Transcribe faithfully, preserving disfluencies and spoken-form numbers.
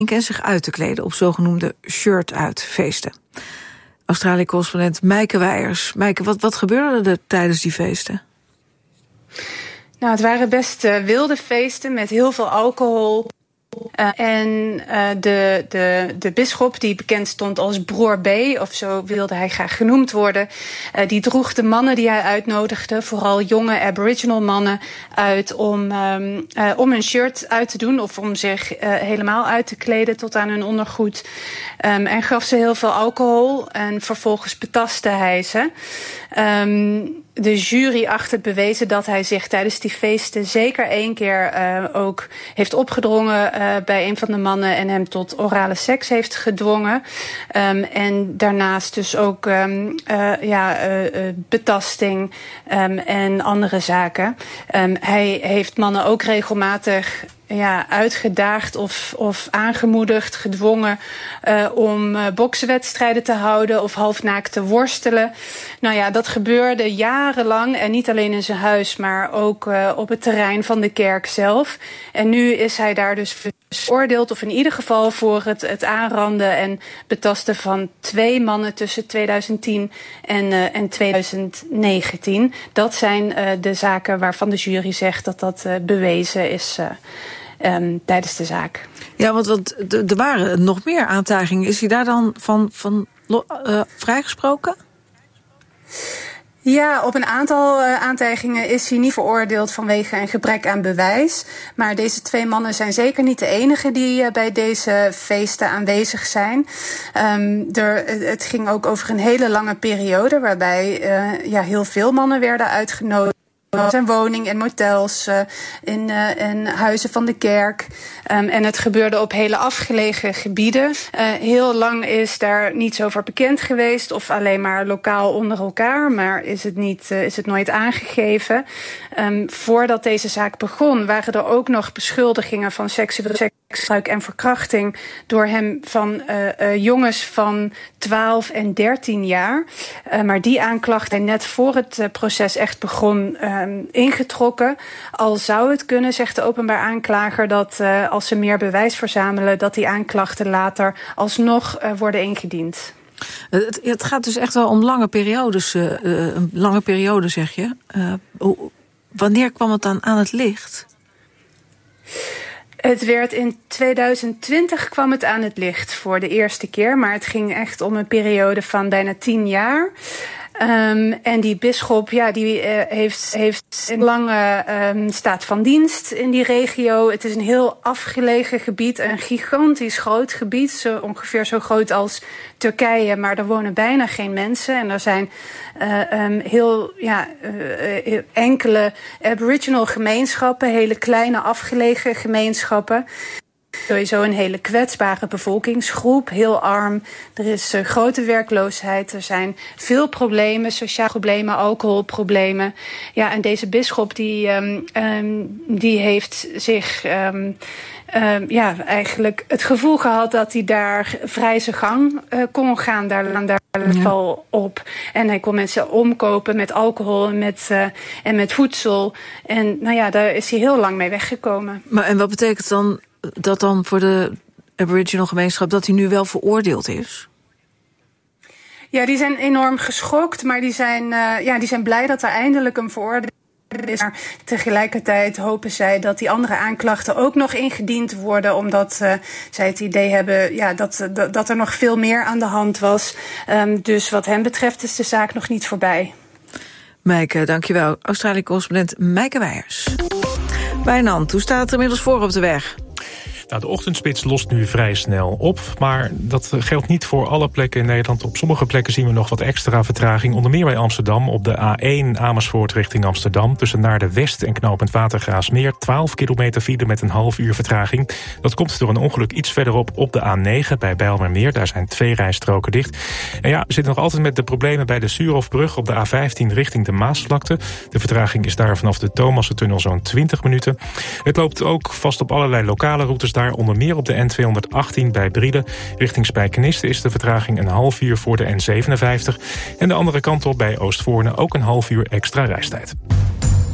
en zich uit te kleden op zogenoemde shirt-uit-feesten. Australië-correspondent Mijke Weijers. Mijke, wat, wat gebeurde er tijdens die feesten? Nou, het waren best uh, wilde feesten met heel veel alcohol. Uh, en uh, de, de, de bisschop, die bekend stond als broer B, of zo wilde hij graag genoemd worden, uh, die droeg de mannen die hij uitnodigde, vooral jonge Aboriginal mannen, uit om, um, uh, om hun shirt uit te doen of om zich uh, helemaal uit te kleden tot aan hun ondergoed. Um, en gaf ze heel veel alcohol en vervolgens betastte hij ze. Um, De jury acht het bewezen dat hij zich tijdens die feesten zeker één keer uh, ook heeft opgedrongen uh, bij een van de mannen en hem tot orale seks heeft gedwongen. Um, en daarnaast dus ook um, uh, ja, uh, uh, betasting um, en andere zaken. Um, hij heeft mannen ook regelmatig ja, uitgedaagd of, of aangemoedigd, gedwongen uh, om uh, boksenwedstrijden te houden of halfnaakt te worstelen. Nou ja, dat gebeurde jarenlang en niet alleen in zijn huis, maar ook uh, op het terrein van de kerk zelf. En nu is hij daar dus veroordeeld, of in ieder geval voor het, het aanranden en betasten van twee mannen tussen tweeduizend tien en, uh, en tweeduizend negentien. Dat zijn uh, de zaken waarvan de jury zegt dat dat uh, bewezen is uh, um, tijdens de zaak. Ja, want, want er waren nog meer aantijgingen. Is hij daar dan van, van uh, vrijgesproken? Ja, op een aantal uh, aantijgingen is hij niet veroordeeld vanwege een gebrek aan bewijs. Maar deze twee mannen zijn zeker niet de enige die uh, bij deze feesten aanwezig zijn. Um, er, het ging ook over een hele lange periode waarbij uh, ja, heel veel mannen werden uitgenodigd. Zijn woning en motels, uh, in, uh, in huizen van de kerk. Um, en het gebeurde op hele afgelegen gebieden. Uh, heel lang is daar niets over bekend geweest, of alleen maar lokaal onder elkaar, maar is het, niet, uh, is het nooit aangegeven. Um, voordat deze zaak begon, waren er ook nog beschuldigingen van seksueel seksgebruik en verkrachting door hem van uh, uh, jongens van twaalf en dertien jaar. Uh, maar die aanklacht hij net voor het uh, proces echt begon uh, ingetrokken. Al zou het kunnen, zegt de openbaar aanklager, dat uh, als ze meer bewijs verzamelen, dat die aanklachten later alsnog uh, worden ingediend. Het, het gaat dus echt wel om lange periodes, uh, een lange periode zeg je. Uh, wanneer kwam het dan aan het licht? Het werd in tweeduizend twintig kwam het aan het licht voor de eerste keer, maar het ging echt om een periode van bijna tien jaar. Um, en die bisschop, ja, die uh, heeft, heeft een lange um, staat van dienst in die regio. Het is een heel afgelegen gebied, een gigantisch groot gebied, zo ongeveer zo groot als Turkije, maar er wonen bijna geen mensen. En er zijn uh, um, heel ja, uh, enkele Aboriginal gemeenschappen, hele kleine afgelegen gemeenschappen. Sowieso een hele kwetsbare bevolkingsgroep, heel arm. Er is uh, grote werkloosheid, er zijn veel problemen, sociale problemen, alcoholproblemen. Ja, en deze bisschop die, um, um, die heeft zich um, um, ja, eigenlijk het gevoel gehad dat hij daar vrij zijn gang uh, kon gaan. Daar daar val op. En hij kon mensen omkopen met alcohol en met, uh, en met voedsel. En nou ja, daar is hij heel lang mee weggekomen. Maar en wat betekent dan dat dan voor de Aboriginal gemeenschap dat hij nu wel veroordeeld is? Ja, die zijn enorm geschokt, maar die zijn, uh, ja, die zijn blij dat er eindelijk een veroordeling is. Maar tegelijkertijd hopen zij dat die andere aanklachten ook nog ingediend worden, omdat uh, zij het idee hebben ja, dat, dat, dat er nog veel meer aan de hand was. Um, dus wat hen betreft is de zaak nog niet voorbij. Mijke, dankjewel. Australië-correspondent Mijke Weijers. Wijnand, hoe staat het er inmiddels voor op de weg? Nou, de ochtendspits lost nu vrij snel op, maar dat geldt niet voor alle plekken in Nederland. Op sommige plekken zien we nog wat extra vertraging, onder meer bij Amsterdam op de A één Amersfoort richting Amsterdam. Tussen Naarden-West en knooppunt Watergraafsmeer, twaalf kilometer file met een half uur vertraging. Dat komt door een ongeluk iets verderop op de A negen bij Bijlmermeer. Daar zijn twee rijstroken dicht. En ja, we zitten nog altijd met de problemen bij de Suurhofbrug op de A vijftien richting de Maasvlakte. De vertraging is daar vanaf de Thomassentunnel zo'n twintig minuten. Het loopt ook vast op allerlei lokale routes daar. Onder meer op de N tweehonderdachttien bij Brielen. Richting Spijkenisse is de vertraging een half uur voor de N zevenenvijftig. En de andere kant op bij Oostvoorne ook een half uur extra reistijd.